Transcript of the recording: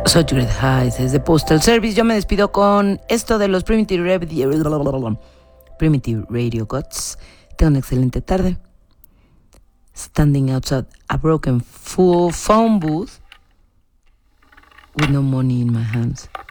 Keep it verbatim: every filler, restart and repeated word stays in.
Such Great Highs es de Postal Service. Yo me despido con esto de los Primitive Radio, Primitive Radio Gods. Tengan una excelente tarde. Standing outside a broken full phone booth with no money in my hands.